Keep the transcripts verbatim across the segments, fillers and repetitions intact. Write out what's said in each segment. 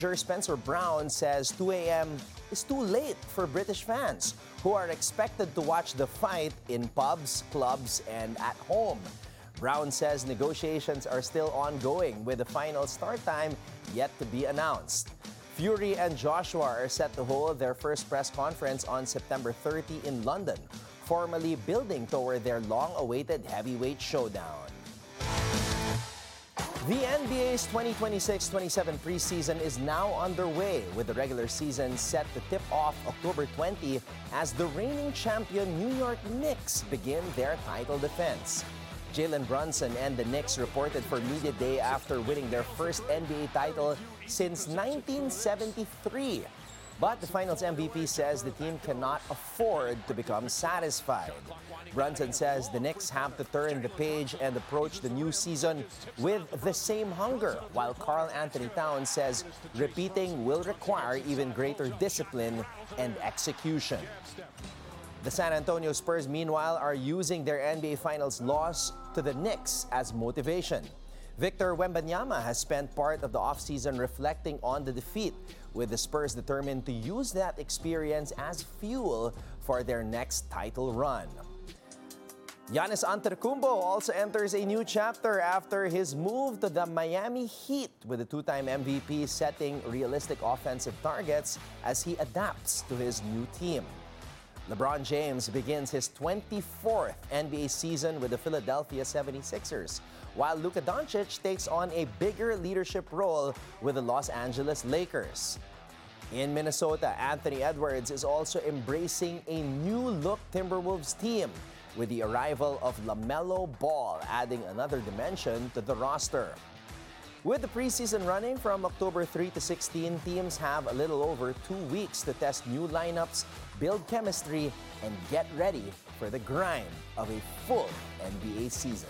Spencer Brown says two a.m. is too late for British fans who are expected to watch the fight in pubs, clubs, and at home. Brown says negotiations are still ongoing with the final start time yet to be announced. Fury and Joshua are set to hold their first press conference on September thirtieth in London, formally building toward their long-awaited heavyweight showdown. The N B A's twenty twenty-six twenty-seven preseason is now underway, with the regular season set to tip off October twentieth as the reigning champion New York Knicks begin their title defense. Jalen Brunson and the Knicks reported for Media Day after winning their first N B A title since nineteen seventy-three. But the Finals M V P says the team cannot afford to become satisfied. Brunson says the Knicks have to turn the page and approach the new season with the same hunger, while Karl Anthony Towns says repeating will require even greater discipline and execution. The San Antonio Spurs, meanwhile, are using their N B A Finals loss to the Knicks as motivation. Victor Wembanyama has spent part of the offseason reflecting on the defeat, with the Spurs determined to use that experience as fuel for their next title run. Giannis Antetokounmpo also enters a new chapter after his move to the Miami Heat, with the two-time M V P setting realistic offensive targets as he adapts to his new team. LeBron James begins his twenty-fourth N B A season with the Philadelphia seventy-sixers, while Luka Doncic takes on a bigger leadership role with the Los Angeles Lakers. In Minnesota, Anthony Edwards is also embracing a new-look Timberwolves team, with the arrival of LaMelo Ball adding another dimension to the roster. With the preseason running from October third to sixteenth, teams have a little over two weeks to test new lineups, build chemistry, and get ready for the grind of a full N B A season.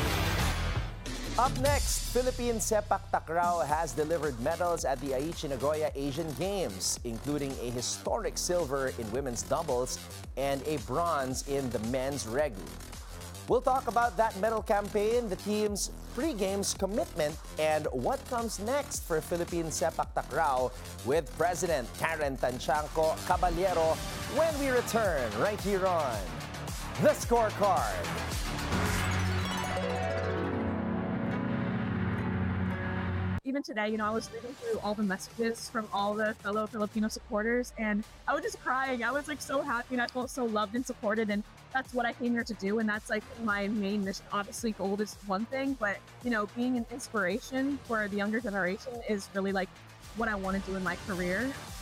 Up next, Philippine Sepak Takraw has delivered medals at the Aichi Nagoya Asian Games, including a historic silver in women's doubles and a bronze in the men's regu. We'll talk about that medal campaign, the team's pre-games commitment, and what comes next for Philippine Sepak Takraw with President Karen Tanchanco Caballero when we return right here on The Scorecard. Even today, you know, I was reading through all the messages from all the fellow Filipino supporters, and I was just crying. I was like so happy, and I felt so loved and supported, and that's what I came here to do, and that's like my main mission. Obviously, gold is one thing, but you know, being an inspiration for the younger generation is really like what I want to do in my career.